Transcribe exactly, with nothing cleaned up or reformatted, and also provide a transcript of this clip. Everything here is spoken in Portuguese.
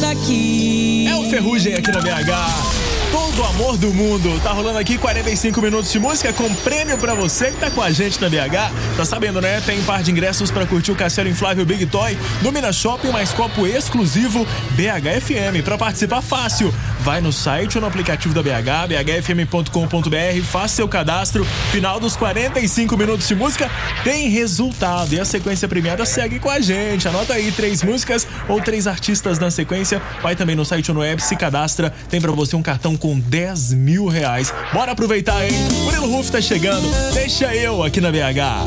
aqui. É o Ferrugem aqui na B H. Todo o amor do mundo. Tá rolando aqui quarenta e cinco minutos de música com prêmio pra você que tá com a gente na B H. Tá sabendo, né? Tem um par de ingressos pra curtir o Castelo Inflável Big Toy no Minas Shopping, mais copo exclusivo B H F M. Pra participar fácil, vai no site ou no aplicativo da B H, b h f m ponto com ponto b r, faça seu cadastro. Final dos quarenta e cinco minutos de música tem resultado e a sequência premiada segue com a gente. Anota aí três músicas ou três artistas na sequência. Vai também no site ou no app, se cadastra. Tem pra você um cartão com dez mil reais. Bora aproveitar, hein? Murilo Ruf tá chegando. Deixa eu aqui na B H.